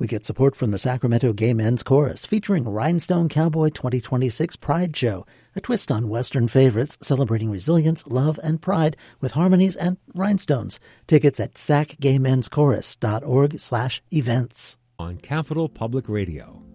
We get support from the Sacramento Gay Men's Chorus, featuring Rhinestone Cowboy 2026 Pride Show, a twist on Western favorites celebrating resilience, love, and pride with harmonies and rhinestones. Tickets at sacgaymenschorus.org/events. On Capital Public Radio.